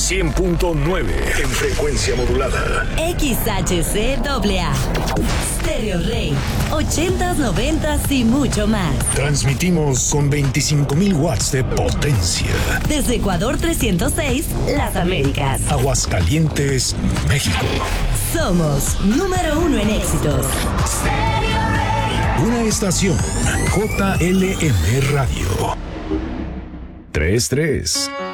100.9 en frecuencia modulada. XHCAA. Stereo Rey. 80s, 90s y mucho más. Transmitimos con 25,000 watts de potencia. Desde Ecuador 306, Las Américas. Aguascalientes, México. Somos número 1 en éxitos. Una estación JLM Radio. 33